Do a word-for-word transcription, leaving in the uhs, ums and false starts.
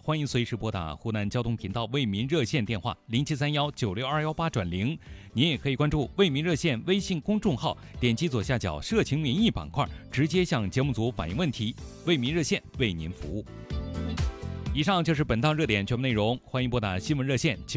欢迎随时拨打湖南交通频道为民热线电话零七三幺九六二幺八转零。您也可以关注为民热线微信公众号，点击左下角社情民意板块，直接向节目组反映问题。为民热线为您服务。以上就是本档热点全部内容，欢迎拨打新闻热线